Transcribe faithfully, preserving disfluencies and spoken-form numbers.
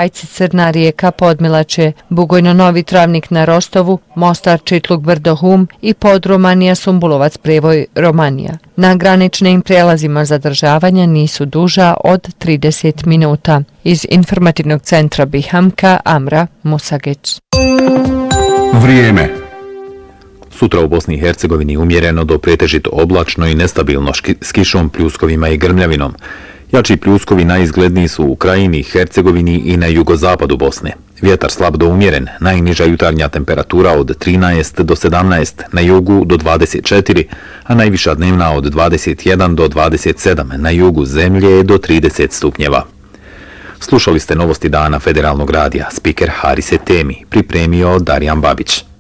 Gajci, Crna Rijeka, Podmilače, Bugojno Novi Travnik na Rostovu, Mostar, Čitluk, Brdo, Hum i Podromanija, Sumbulovac, Prevoj, Romanija. Na graničnim prijelazima zadržavanja nisu duža od trideset minuta. Iz informativnog centra Bihamka, Amra Musageć. Vrijeme. Sutra u Bosni i Hercegovini umjereno do pretežito oblačno i nestabilno s kišom, pljuskovima i grmljavinom. Jači pljuskovi najizgledniji su u Krajini, Hercegovini i na jugozapadu Bosne. Vjetar slab do umjeren, najniža jutarnja temperatura od trinaest do sedamnaest, na jugu do dvadeset četiri, a najviša dnevna od dvadeset jedan do dvadeset sedam, na jugu zemlje do trideset stupnjeva. Slušali ste novosti dana Federalnog radija, spiker Harise Temi, pripremio Darijan Babić.